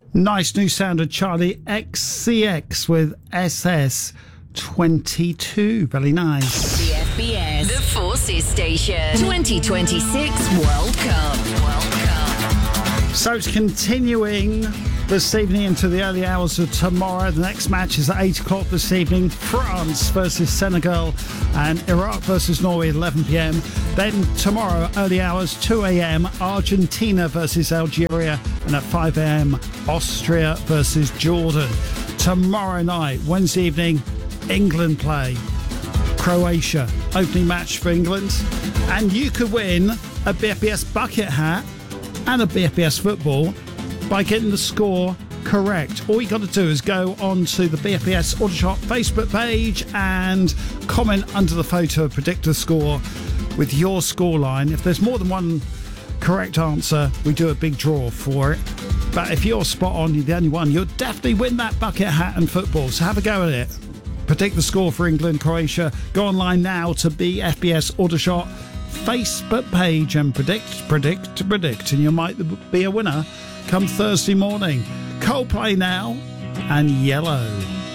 Nice new sound of Charlie XCX with SS22. Very nice. The FBS, the Forces Station, 2026 World Cup. So it's continuing this evening into the early hours of tomorrow. The next match is at 8 o'clock this evening. France versus Senegal and Iraq versus Norway at 11 p.m. Then tomorrow, early hours, 2 a.m., Argentina versus Algeria. And at 5 a.m., Austria versus Jordan. Tomorrow night, Wednesday evening, England play Croatia. Opening match for England. And you could win a BFBS bucket hat and a BFBS football by getting the score correct. All you got to do is go on to the BFBS Autoshop Facebook page and comment under the photo, predict the score with your scoreline. If there's more than one correct answer, we do a big draw for it. But if you're spot on, you're the only one, you'll definitely win that bucket hat and football. So have a go at it. Predict the score for England, Croatia. Go online now to BFBS Autoshop Facebook page and predict, and you might be a winner come Thursday morning. Coldplay now and Yellow.